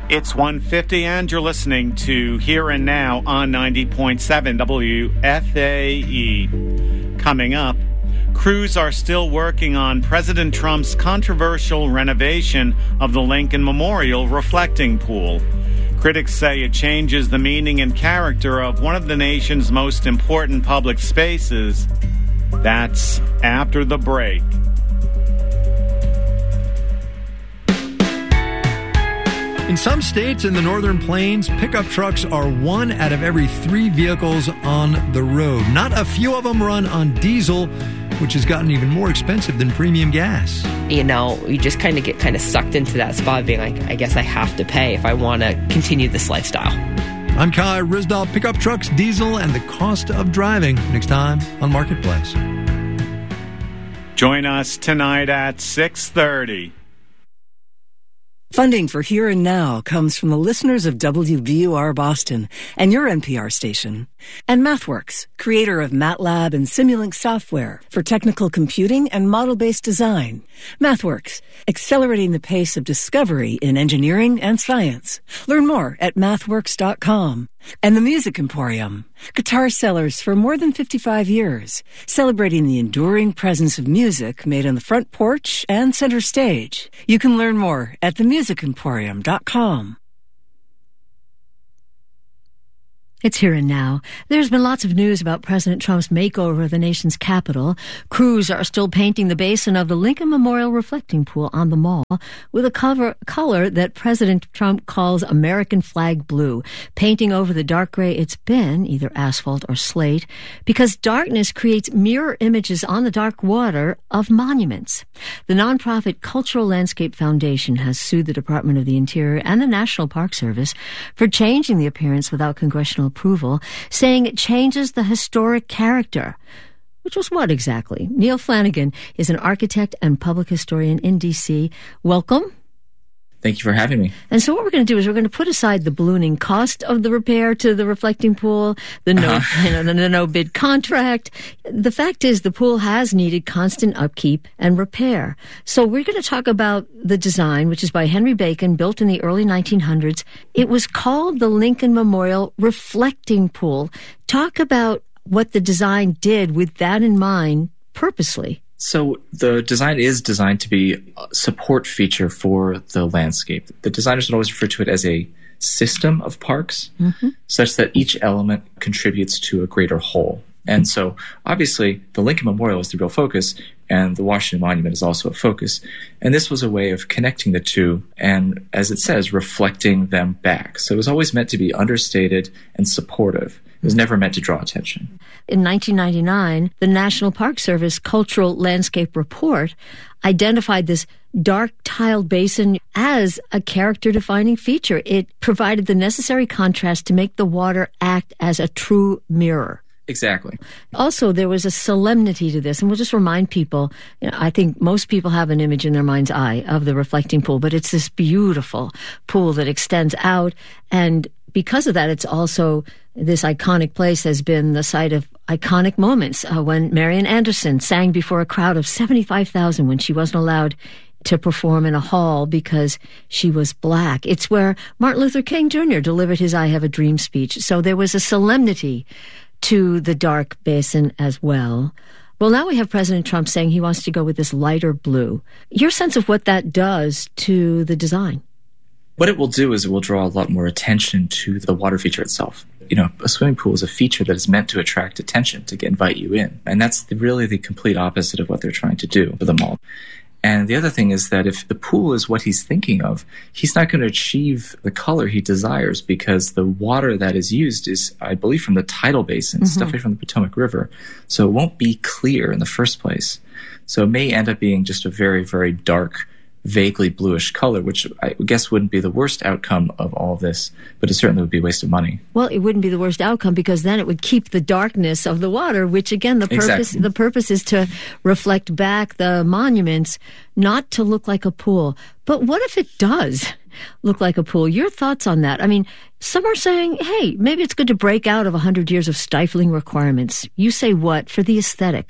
It's 1:50 and you're listening to Here and Now on 90.7 WFAE. Coming up, crews are still working on President Trump's controversial renovation of the Lincoln Memorial reflecting pool. Critics say it changes the meaning and character of one of the nation's most important public spaces. That's after the break. In some states in the Northern Plains, pickup trucks are 1 out of every 3 vehicles on the road. Not a few of them run on diesel, which has gotten even more expensive than premium gas. You know, you just kind of get sucked into that spot being like, I guess I have to pay if I want to continue this lifestyle. I'm Kai Risdahl. Pickup trucks, diesel, and the cost of driving. Next time on Marketplace. Join us tonight at 6:30. Funding for Here and Now comes from the listeners of WBUR Boston and your NPR station. And MathWorks, creator of MATLAB and Simulink software for technical computing and model-based design. MathWorks, accelerating the pace of discovery in engineering and science. Learn more at mathworks.com. And the Music Emporium, guitar sellers for more than 55 years, celebrating the enduring presence of music made on the front porch and center stage. You can learn more at themusicemporium.com. It's Here and Now. There's been lots of news about President Trump's makeover of the nation's capital. Crews are still painting the basin of the Lincoln Memorial reflecting pool on the mall with a color that President Trump calls American flag blue, painting over the dark gray it's been, either asphalt or slate, because darkness creates mirror images on the dark water of monuments. The nonprofit Cultural Landscape Foundation has sued the Department of the Interior and the National Park Service for changing the appearance without congressional approval, saying it changes the historic character. Which was what exactly? Neil Flanagan is an architect and public historian in D.C. Welcome. Thank you for having me. And so what we're going to do is we're going to put aside the ballooning cost of the repair to the reflecting pool, the no bid contract. The fact is the pool has needed constant upkeep and repair. So we're going to talk about the design, which is by Henry Bacon, built in the early 1900s. It was called the Lincoln Memorial Reflecting Pool. Talk about what the design did with that in mind purposely. So the design is designed to be a support feature for the landscape. The designers would always refer to it as a system of parks, such that each element contributes to a greater whole. And so obviously the Lincoln Memorial is the real focus, and the Washington Monument is also a focus. And this was a way of connecting the two and, as it says, reflecting them back. So it was always meant to be understated and supportive. It was never meant to draw attention. In 1999, the National Park Service Cultural Landscape Report identified this dark tiled basin as a character-defining feature. It provided the necessary contrast to make the water act as a true mirror. Exactly. Also, there was a solemnity to this, and we'll just remind people, I think most people have an image in their mind's eye of the reflecting pool, but it's this beautiful pool that extends out, and because of that, it's also, this iconic place has been the site of iconic moments when Marian Anderson sang before a crowd of 75,000 when she wasn't allowed to perform in a hall because she was black. It's where Martin Luther King Jr. delivered his I Have a Dream speech. So there was a solemnity to the dark basin as well. Well, now we have President Trump saying he wants to go with this lighter blue. Your sense of what that does to the design? What it will do is it will draw a lot more attention to the water feature itself. You know, a swimming pool is a feature that is meant to attract attention, to invite you in. And that's really the complete opposite of what they're trying to do for the mall. And the other thing is that if the pool is what he's thinking of, he's not going to achieve the color he desires because the water that is used is, I believe, from the tidal basin, stuff from the Potomac River. So it won't be clear in the first place. So it may end up being just a very, very dark, vaguely bluish color, which I guess wouldn't be the worst outcome of all of this, but it certainly would be a waste of money. Well, it wouldn't be the worst outcome because then it would keep the darkness of the water, which again, the purpose is to reflect back the monuments, not to look like a pool. But what if it does look like a pool? Your thoughts on that? I mean, some are saying, hey, maybe it's good to break out of 100 years of stifling requirements. You say what for the aesthetic?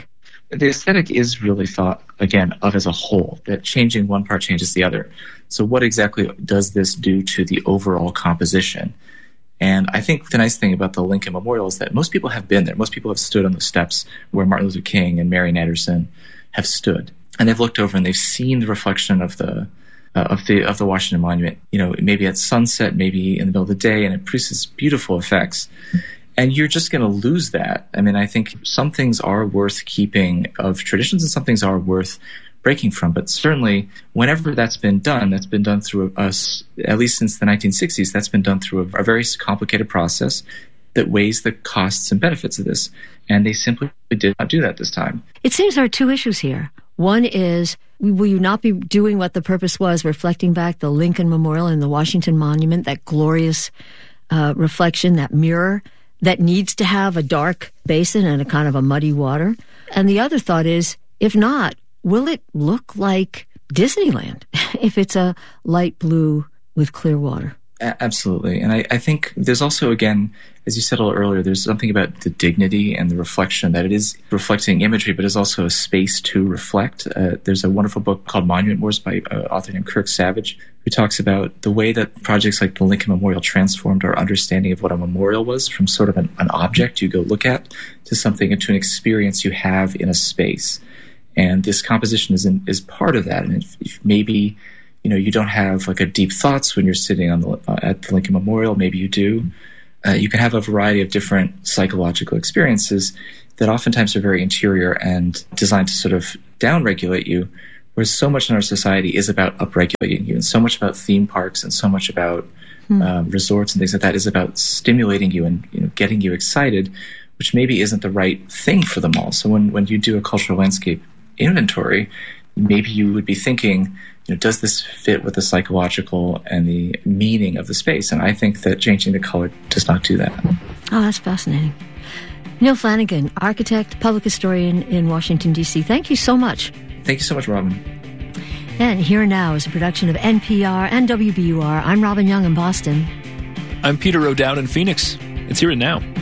The aesthetic is really thought, again, of as a whole, that changing one part changes the other. So what exactly does this do to the overall composition? And I think the nice thing about the Lincoln Memorial is that most people have been there. Most people have stood on the steps where Martin Luther King and Marian Anderson have stood. And they've looked over and they've seen the reflection of the Washington Monument, maybe at sunset, maybe in the middle of the day, and it produces beautiful effects. And you're just going to lose that. I mean, I think some things are worth keeping of traditions and some things are worth breaking from. But certainly, whenever that's been done through us, at least since the 1960s, that's been done through a very complicated process that weighs the costs and benefits of this. And they simply did not do that this time. It seems there are two issues here. One is, will you not be doing what the purpose was, reflecting back the Lincoln Memorial and the Washington Monument, that glorious reflection, that mirror that needs to have a dark basin and a kind of a muddy water? And the other thought is, if not, will it look like Disneyland if it's a light blue with clear water? Absolutely. And I think there's also, again, as you said a little earlier, there's something about the dignity and the reflection, that it is reflecting imagery, but is also a space to reflect. There's a wonderful book called Monument Wars by an author named Kirk Savage, who talks about the way that projects like the Lincoln Memorial transformed our understanding of what a memorial was, from sort of an object you go look at to something, to an experience you have in a space. And this composition is part of that. And if maybe you don't have like a deep thoughts when you're sitting at the Lincoln Memorial, maybe you do. You can have a variety of different psychological experiences that oftentimes are very interior and designed to sort of downregulate you, whereas so much in our society is about upregulating you, and so much about theme parks and so much about resorts and things like that is about stimulating you and getting you excited, which maybe isn't the right thing for them all. So when you do a cultural landscape inventory, maybe you would be thinking, does this fit with the psychological and the meaning of the space? And I think that changing the color does not do that. Oh, that's fascinating. Neil Flanagan, architect, public historian in Washington, D.C. Thank you so much. Thank you so much, Robin. And Here Now is a production of NPR and WBUR. I'm Robin Young in Boston. I'm Peter O'Dowd in Phoenix. It's Here and Now.